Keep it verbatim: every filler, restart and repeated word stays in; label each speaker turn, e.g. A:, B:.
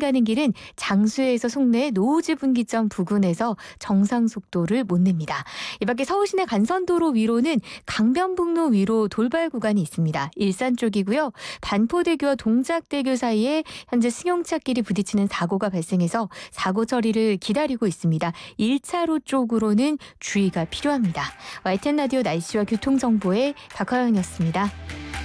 A: 가는 길은 장수에서 송내 노우지 분기점 부근에서 정상 속도를 못 냅니다. 이 밖에 서울 시내 간선도로 위로는 강변북로 위로 돌발 구간이 있습니다. 일산 쪽이고요. 반포대교와 동작대교 사이에 현재 승용차끼리 부딪히는 사고가 발생해서 사고 처리를 기다리고 있습니다. 일 차로 쪽으로는 주의가 필요합니다. 와이티엔 라디오 날씨와 교통정보의 박화영이었습니다.